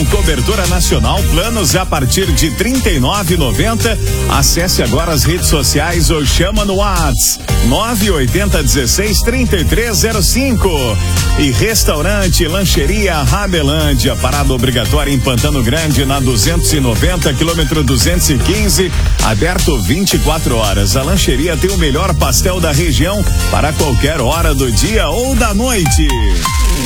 cobertura nacional, planos a partir de R$ 39,90. Acesse agora as redes sociais ou chama no WhatsApp 980163305. E restaurante Lancheria Rabelândia, parada obrigatória em Pantano Grande, na 290, quilômetro 215, aberto 24 horas. A lancheria tem o melhor pastel da região para qualquer hora do dia ou da noite.